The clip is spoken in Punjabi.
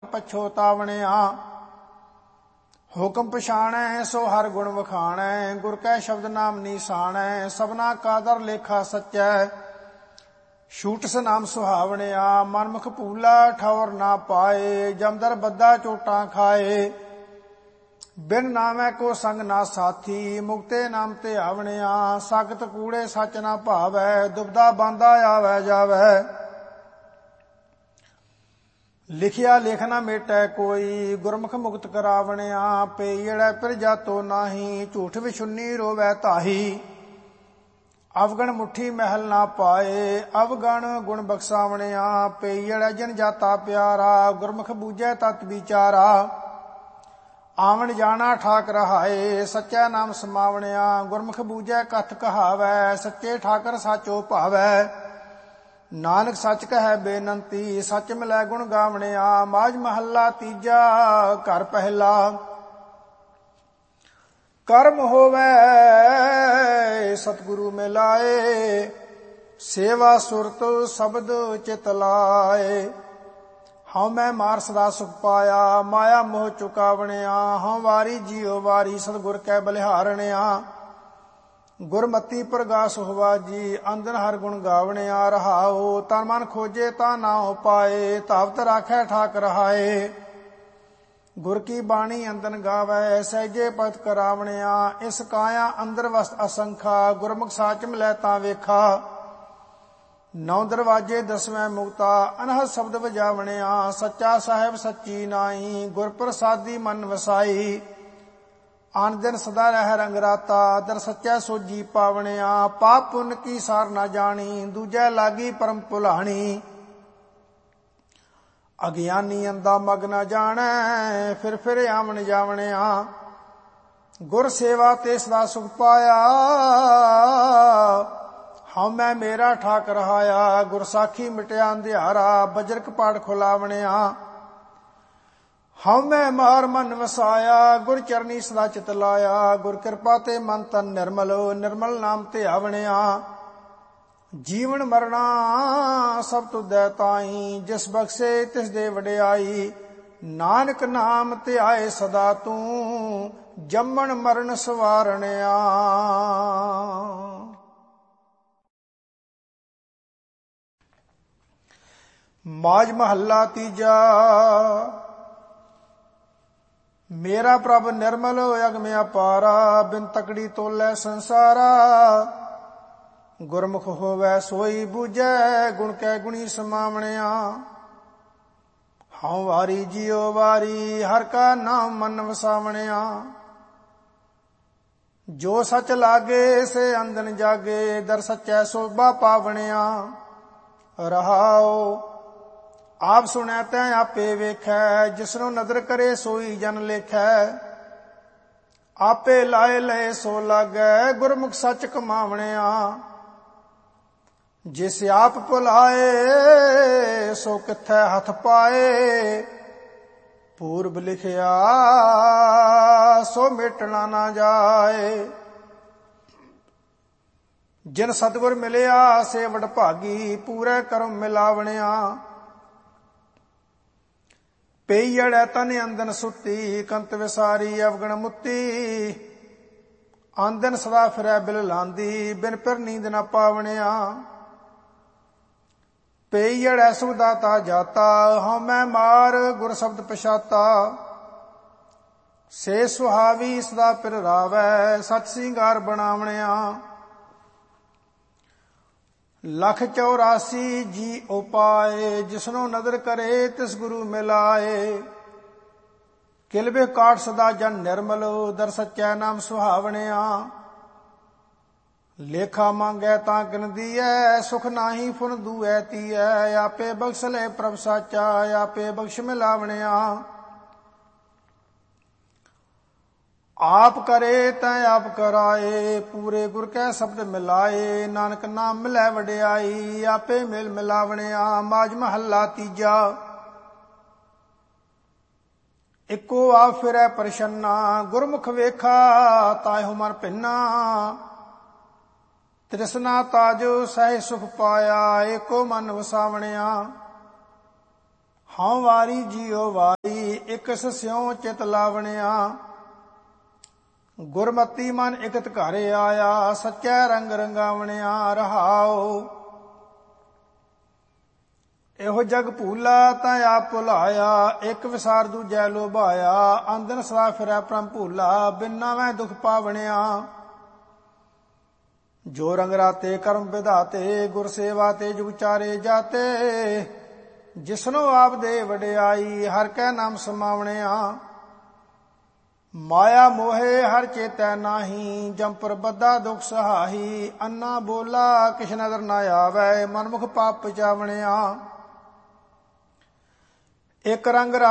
ਪਛੋਤਾਵਣਿਆ। ਹੁਕਮ ਪਛਾਣੈ ਸੋ ਹਰ ਗੁਣ ਵਖਾਣੈ, ਗੁਰ ਕੈ ਸ਼ਬਦ ਨਾਮ ਨੀਸਾਣੈ। ਸਭਨਾ ਕਾ ਦਰ ਲੇਖਾ ਸੱਚੈ, ਛੂਟਸ ਨਾਮ ਸੁਹਾਵਣਿਆ। ਮਨਮੁਖ ਭੂਲਾ ਠੌਰ ਨਾ ਪਾਏ, ਜਮਦਰ ਬੱਦਾ ਚੋਟਾਂ ਖਾਏ। ਬਿਨ ਨਾਮੈ ਕੋ ਸੰਗ ਨਾ ਸਾਥੀ, ਮੁਕਤੇ ਨਾਮ ਤੇ ਆਵਣਿਆ। ਸਾਖਤ ਕੂੜੇ ਸੱਚ ਨਾ ਭਾਵੈ, ਦੁਬਦਾ ਬਾਂਦਾ ਆਵੈ ਜਾਵੈ। ਲਿਖਿਆ ਲਿਖ ਨਾ ਮੇਟੈ ਕੋਈ, ਗੁਰਮੁਖ ਮੁਕਤ ਕਰਾਵਣਿਆ। ਪਈੜੈ ਫਿਰ ਜਾਤੋ ਨਾਹੀ, ਝੂਠ ਵਿਛੁੰਨੀ ਰੋਵੈ ਤਾਹੀ। ਅਵਗਣ ਮੁੱਠੀ ਮਹਿਲ ਨਾ ਪਾਏ, ਅਵਗਣ ਗੁਣ ਬਖਸ਼ਾਵਣਿਆ। ਪਈੜੈ ਜਨ ਜਾਤਾ ਪਿਆਰਾ, ਗੁਰਮੁਖ ਬੂਝੈ ਤਤ ਵਿਚਾਰਾ। ਆਵਣ ਜਾਣਾ ਠਾਕ ਰਹਾਏ, ਸੱਚਾ ਨਾਮ ਸਮਾਵਣਿਆ। ਗੁਰਮੁਖ ਬੂਝੈ ਕਥ ਕਹਾਵੈ, ਸੱਚੇ ਠਾਕਰ ਸਾਚੋ ਭਾਵੈ। ਨਾਨਕ ਸੱਚ ਕਹੈ ਬੇਨੰਤੀ, ਸੱਚ ਮਿਲੈ ਗੁਣ ਗਾਵਣਿਆ। ਮਾਝ ਮਹੱਲਾ ਤੀਜਾ ਘਰ ਪਹਿਲਾ। ਕਰਮ ਹੋਵੈ ਸਤਿਗੁਰੂ ਮਿਲਾਏ, ਸੇਵਾ ਸੁਰਤ ਸ਼ਬਦ ਚਿਤ ਲਾਏ। ਹਉ ਮੈਂ ਮਾਰ ਸਦਾ ਸੁਖ ਪਾਇਆ, ਮਾਇਆ ਮੋਹ ਚੁਕਾਵਣਿਆ। ਹਉ ਵਾਰੀ ਜੀਉ ਵਾਰੀ, ਸਤਿਗੁਰ ਕੈ ਬਲਿਹਾਰਣਿਆ। ਗੁਰਮਤੀ ਪ੍ਰਗਾਸ ਹੋਵਾ ਜੀ, ਅੰਦਨ ਹਰ ਗੁਣ ਗਾਵਣਿਆ। ਰਹਾਉ ਤਨ ਮਨ ਖੋਜੇ ਤਾਂ ਨਾਉ ਪਾਏ, ਧਾਵਤ ਰਾਖੈ ਠਾਕ ਰਹਾਏ। ਗੁਰ ਕੀ ਬਾਣੀ ਅੰਦਨ ਗਾਵੈ, ਸਹਿਜੇ ਭਗਤ ਕਰਾਵਣਿਆ। ਇਸ ਕਾਇਆ ਅੰਦਰ ਵਸਤ ਅਸੰਖਾ, ਗੁਰਮੁਖ ਸਾਚ ਮਿਲੈ ਤਾਂ ਵੇਖਾ। ਨੌ ਦਰਵਾਜੇ ਦਸਵੇਂ ਮੁਕਤਾ, ਅਨਹਦ ਸ਼ਬਦ ਵਜਾਵਣਿਆ। ਸੱਚਾ ਸਾਹਿਬ ਸੱਚੀ ਨਾਈ, ਗੁਰ ਪ੍ਰਸਾਦੀ ਮਨ ਵਸਾਈ। ਆਨ ਦਿਨ ਸਦਾ ਰਹਿ ਰੰਗ ਰਾਤਾ, ਦਰ ਸੱਚਾ ਸੋਜੀ ਪਾਵਣਿਆ। ਪਾਪ ਪੁੰਨ ਕੀ ਸਾਰ ਨਾ ਜਾਣੀ, ਦੂਜੈ ਲਾਗੀ ਪਰਮ ਭੁਲਾਣੀ। ਅਗਿਆਨੀ ਅੰਦਾ ਮਗ ਨਾ ਜਾਣੈ, ਫਿਰ ਆਵਣ ਜਾਵਣਿਆ। ਗੁਰ ਸੇਵਾ ਤੇ ਸਦਾ ਸੁਖ ਪਾਇਆ, ਹਉ ਮੈਂ ਮੇਰਾ ਠਾਕ ਰਹਾਇਆ। ਗੁਰ ਸਾਖੀ ਮਿਟਿਆ ਅੰਧਿਆਰਾ, ਬਜਰ ਕਪਾਟ ਖੁਲਾਵਣਿਆ। ਹਉ ਮੈਂ ਮਾਰ ਮਨ ਵਸਾਇਆ, ਗੁਰ ਚਰਨੀ ਸਦਾ ਚਿਤ ਲਾਇਆ। ਗੁਰ ਕਿਰਪਾ ਤੇ ਮਨ ਤਨ ਨਿਰਮਲ, ਨਿਰਮਲ ਨਾਮ ਤੇ ਆਵਣਿਆ। ਜੀਵਨ ਮਰਣਾ ਸਭ ਤੁਧੈ ਤਾਈ, ਜਿਸ ਬਖਸ਼ੇ ਤਿਸ ਦੇ ਵਡਿਆਈ। ਨਾਨਕ ਨਾਮ ਧਿਆਏ ਸਦਾ ਤੂੰ, ਜੰਮਣ ਮਰਨ ਸਵਾਰਣਿਆ। ਮਾਝ ਮਹੱਲਾ ਤੀਜਾ। ਮੇਰਾ ਪ੍ਰਭ ਨਿਰਮਲ ਅਗਮ ਅਪਾਰਾ, ਬਿਨ ਤਕੜੀ ਤੋਲੇ ਸੰਸਾਰਾ। ਗੁਰਮੁਖ ਹੋਵੈ ਸੋਈ ਬੂਝੈ, ਗੁਣ ਕੈ ਗੁਣੀ ਸਮਾਵਣਿਆ। ਹਉ ਵਾਰੀ ਜੀਉ ਵਾਰੀ, ਹਰ ਕਾ ਨਾਮ ਮਨ ਵਸਾਵਣਿਆ। ਜੋ ਸਚ ਲਾਗੇ ਸੇ ਅੰਦਨ ਜਾਗੇ, ਦਰ ਸੱਚੈ ਸੋਭਾ ਪਾਵਣਿਆ। ਰਹਾਉ ਆਪ ਸੁਣੈ ਤੈ ਆਪੇ ਵੇਖੈ, ਜਿਸਨੂੰ ਨਦਰ ਕਰੇ ਸੋਈ ਜਨ ਲੇਖੈ। ਆਪੇ ਲਾਏ ਲਏ ਸੋ ਲਾਗੈ, ਗੁਰਮੁਖ ਸੱਚ ਕਮਾਵਣਿਆ। ਜਿਸ ਆਪ ਭੁਲਾਏ, ਸੋ ਕਿੱਥੈ ਹੱਥ ਪਾਏ। ਪੂਰਬ ਲਿਖਿਆ ਸੋ ਮਿਟਣਾ ਨਾ ਜਾਏ। ਜਿਨ ਸਤਿਗੁਰ ਮਿਲਿਆ ਸੇ ਵਡਭਾਗੀ, ਪੂਰੇ ਕਰਮ ਮਿਲਾਵਣਿਆ। ਪਈੜੈ ਤਨ ਅੰਦਨ ਸੁੱਤੀ, ਕੰਤ ਵਿਸਾਰੀ ਅਵਗਣ ਮੁੱਤੀ। ਆਂਦਨ ਸਦਾ ਫਿਰੈ ਬਿਲ ਲਾਂਦੀ, ਬਿਨ ਪਿਰ ਨੀਂਦ ਨਾ ਪਾਵਣਿਆ। ਪਈੜੈ ਸੁਦਾਤਾ ਜਾਤਾ, ਹਉ ਮੈਂ ਮਾਰ ਗੁਰ ਸ਼ਬਦ ਪਛਾਤਾ। ਸੇ ਸੁਹਾਵੀ ਸਦਾ ਪਿਰ ਰਾਵੈ, ਸਚ ਸਿੰਗਾਰ ਬਣਾਵਣਿਆ। ਲੱਖ 84 ਜੀ ਉਪਾਏ, ਜਿਸਨੂੰ ਨਦਰ ਕਰੇ ਤਿਸ ਗੁਰੂ ਮਿਲਾਏ। ਕਿਲਬੇ ਕਾਟ ਸਦਾ ਜਨ ਨਿਰਮਲ, ਦਰ ਸੱਚੈ ਨਾਮ ਸੁਹਾਵਣਿਆ। ਲੇਖਾ ਮੰਗੈ ਤਾਂ ਕਿਨ ਦੀਐ, ਸੁਖ ਨਾਹੀ ਫੁਨ ਦੂਐ ਤੀਐ। ਆਪੇ ਬਖਸ਼ ਲੈ ਪ੍ਰਭ ਸਾਚਾ, ਆਪੇ ਬਖਸ਼ ਮਿਲਾਵਣਿਆ। ਆਪ ਕਰੇ ਤੈ ਆਪ ਕਰਾਏ, ਪੂਰੇ ਗੁਰ ਕੈ ਸ਼ਬਦ ਮਿਲਾਏ। ਨਾਨਕ ਨਾਮ ਮਿਲੈ ਵਡਿਆਈ, ਆਪੇ ਮਿਲ ਮਿਲਾਵਣਿਆ। ਮਾਝ ਮਹੱਲਾ ਤੀਜਾ। ਇੱਕੋ ਆਪ ਫਿਰੈ ਪ੍ਰਸੰਨਾ, ਗੁਰਮੁਖ ਵੇਖਾ ਤਾਹਿ ਮਨ ਭਿੰਨਾ। ਤ੍ਰਿਸ਼ਨਾ ਤਾਜ ਸਹਿ ਸੁਖ ਪਾਇਆ, ਏਕੋ ਮਨ ਵਸਾਵਣਿਆ। ਹਉ ਵਾਰੀ ਜੀਉ ਵਾਰੀ ਇਕ ਸਿਉ ਚਿਤ ਲਾਵਣਿਆ। ਗੁਰਮਤੀ ਮਨ ਇਕਤ ਘਰ ਆਇਆ ਸੱਚੈ ਰੰਗ ਰੰਗਾਵਣਿਆ। ਰਹਾਉ ਇਹੋ ਜਗ ਭੂਲਾ ਤਾਂ ਆਪ ਭੁਲਾਇਆ ਇੱਕ ਵਿਸਾਰ ਦੂਜੈ ਲੋਭਾਇਆ। ਆਂਦਨ ਸਦਾ ਫਿਰੈ ਪ੍ਰਮ ਭੂਲਾ ਬਿਨਾ ਮੈਂ ਦੁਖ ਪਾਵਣਿਆ। ਜੋ ਰੰਗ ਰਾਤੇ ਕਰਮ ਵਿਧਾਤੇ ਗੁਰ ਸੇਵਾ ਤੇ ਜੁਗ ਚਾਰੇ ਜਾਤੇ। ਜਿਸਨੂੰ ਆਪ ਦੇ ਵਡਿਆਈ ਹਰ ਕੈ ਨਾਮ ਸਮਾਵਣਿਆ। ਮਾਇਆ ਮੋਹੇ ਹਰ ਚੇਤੈ ਨਾਹੀ ਜੰਪਰ ਬੱਧਾ ਦੁਖ ਸਹਾਈ। ਅੰਨਾ ਬੋਲਾ ਕਿਛ ਨਦਰ ਨਾ ਆਵੈ ਮਨਮੁਖ ਪਾਪ ਪਚਾਵਣਿਆ। ਇੱਕ ਰੰਗ